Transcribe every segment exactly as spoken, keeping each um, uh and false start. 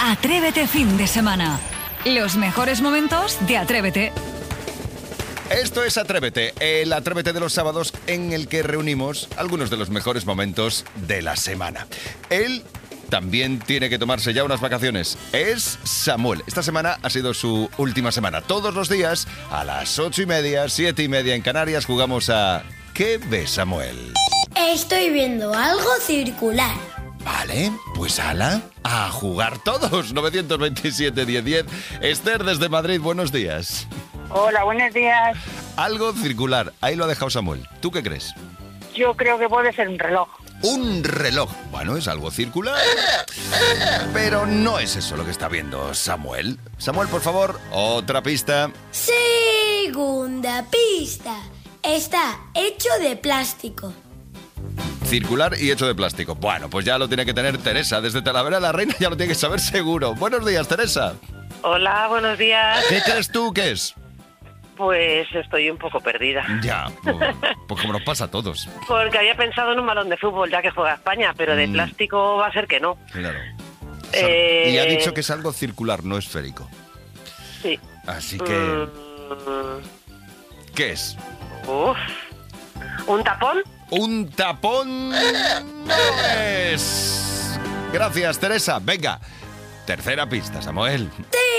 Atrévete fin de semana. Los mejores momentos de Atrévete. Esto es Atrévete, el Atrévete de los sábados en el que reunimos algunos de los mejores momentos de la semana. Él también tiene que tomarse ya unas vacaciones. Es Samuel. Esta semana ha sido su última semana. Todos los días, a las ocho y media, siete y media en Canarias, jugamos a ¿Qué ves, Samuel? Estoy viendo algo circular. Vale, pues ala, a jugar todos. nueve dos siete, diez diez. Esther, desde Madrid, buenos días. Hola, buenos días. Algo circular, ahí lo ha dejado Samuel. ¿Tú qué crees? Yo creo que puede ser un reloj. Un reloj. Bueno, es algo circular, pero no es eso lo que está viendo Samuel. Samuel, por favor, otra pista. Segunda pista. Está hecho de plástico. Circular y hecho de plástico. Bueno, pues ya lo tiene que tener Teresa. Desde Talavera la Reina ya lo tiene que saber seguro. Buenos días, Teresa. Hola, buenos días. ¿Qué crees tú que es? Pues estoy un poco perdida. Ya, pues, pues como nos pasa a todos. Porque había pensado en un balón de fútbol, ya que juega España, pero de Mm. plástico va a ser que no. Claro. Eh... Y ha dicho que es algo circular, no esférico. Sí. Así que... Mm... ¿Qué es? Uf. ¿Un tapón? Un tapón no es. Gracias, Teresa. Venga, tercera pista, Samuel.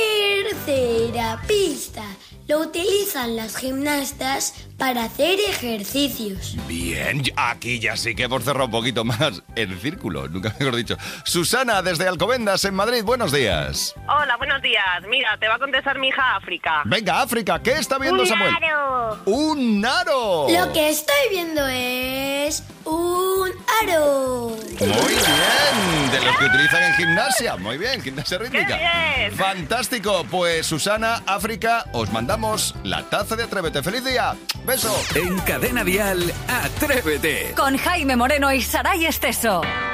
Tercera pista. Lo utilizan las gimnastas para hacer ejercicios. Bien, aquí ya sí que hemos cerrado un poquito más el círculo, nunca mejor dicho. Susana, desde Alcobendas, en Madrid, buenos días. Hola, buenos días. Mira, te va a contestar mi hija África. Venga, África, ¿qué está viendo ¡Un Samuel? aro! ¡Un aro! Lo que estoy viendo es un aro. Muy bien, de los que utilizan en gimnasia. Muy bien, gimnasia rítmica. ¡Qué bien! Fantástico, pues Susana, África, os mandamos la taza de Atrévete. ¡Feliz día! ¡Beso! En Cadena Dial, Atrévete. Con Jaime Moreno y Saray Esteso.